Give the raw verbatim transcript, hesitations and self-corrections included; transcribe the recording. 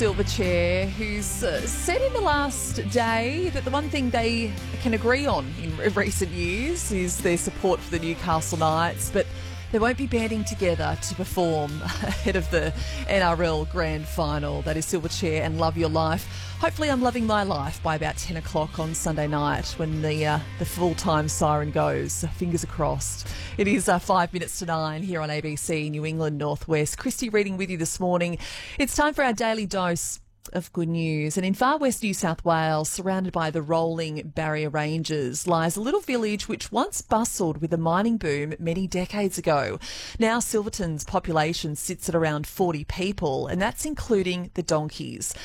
Silverchair, who's uh, said in the last day that the one thing they can agree on in recent years is their support for the Newcastle Knights, but they won't be banding together to perform ahead of the N R L Grand Final. That is Silverchair and Love Your Life. Hopefully I'm loving my life by about ten o'clock on Sunday night when the uh, the full-time siren goes. Fingers are crossed. It is uh, five minutes to nine here on A B C New England Northwest. Christy reading with you this morning. It's time for our daily dose of good news. And in far west New South Wales, surrounded by the rolling Barrier Ranges, lies a little village which once bustled with a mining boom many decades ago. Now Silverton's population sits at around forty people, and that's including the donkeys.